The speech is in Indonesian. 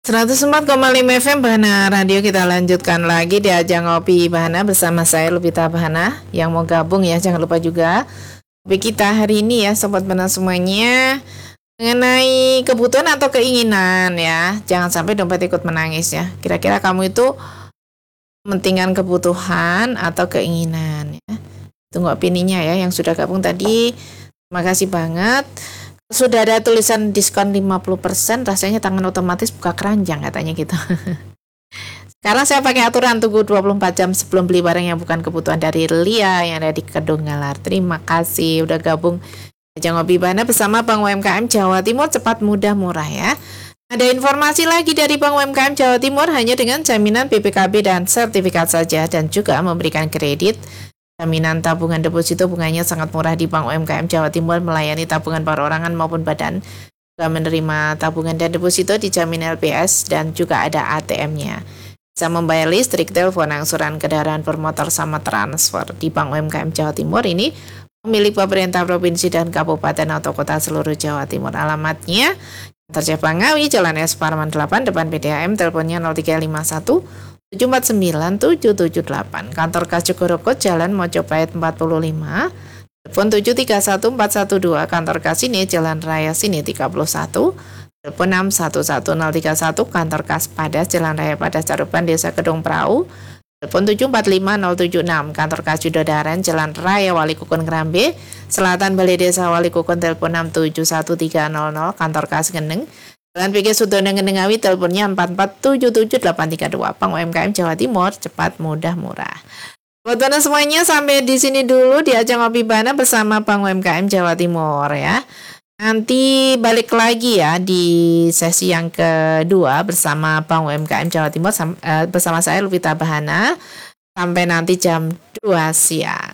104,5 FM Bahana Radio. Kita lanjutkan lagi di ajang ngopi Bahana bersama saya Lupita Bahana. Yang mau gabung ya jangan lupa juga topik kita hari ini ya Sobat Bahana semuanya mengenai kebutuhan atau keinginan ya. Jangan sampai dompet ikut menangis ya. Kira-kira kamu itu mementingkan kebutuhan atau keinginan ya. Tunggu opininya ya yang sudah gabung tadi. Terima kasih banget. Sudah ada tulisan diskon 50%, rasanya tangan otomatis buka keranjang katanya gitu. Sekarang saya pakai aturan tunggu 24 jam sebelum beli barang yang bukan kebutuhan dari Lia yang ada di Kedung Galar. Terima kasih udah gabung Ajang Ngopi Bahana bersama Bank UMKM Jawa Timur, cepat mudah murah ya. Ada informasi lagi dari Bank UMKM Jawa Timur hanya dengan jaminan BPKB dan sertifikat saja dan juga memberikan kredit. Jaminan tabungan deposito bunganya sangat murah di Bank UMKM Jawa Timur, melayani tabungan perorangan maupun badan, juga menerima tabungan dan deposito dijamin LPS dan juga ada ATM-nya. Bisa membayar listrik, telepon, angsuran kendaraan bermotor sama transfer di Bank UMKM Jawa Timur ini milik pemerintah provinsi dan kabupaten atau kota seluruh Jawa Timur. Alamatnya Kantor Cabang Ngawi, Jalan S. Parman 8, depan PDAM, teleponnya 0351 749-778. Kantor Kas Jogorokot, Jalan Mojopahit 45, telepon 731412. Kantor Kas Sini, Jalan Raya Sini 31, telepon 611031. Kantor Kas Padas, Jalan Raya Padas Caruban, Desa Kedung Prau, telepon 745076. Kantor Kas Widodaren, Jalan Raya Wali Kukun Ngrambe Selatan, Balai Desa Wali Kukun, telepon 671300. Kantor Kas Geneng, Jalan PG Sudono Ngendengawi, teleponnya 4477832. Bank UMKM Jawa Timur, cepat mudah murah. Buat Anda semuanya sampai di sini dulu di ajang Ngopi Bahana bersama Bank UMKM Jawa Timur ya. Nanti balik lagi ya di sesi yang kedua bersama Bank UMKM Jawa Timur bersama saya Lupita Bahana sampai nanti jam 2 siang.